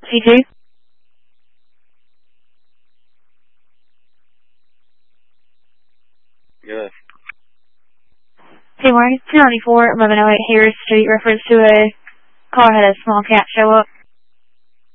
C2? Yes. Hey, Mark, 294, 1108 Harris Street, reference to a car had a small cat show up.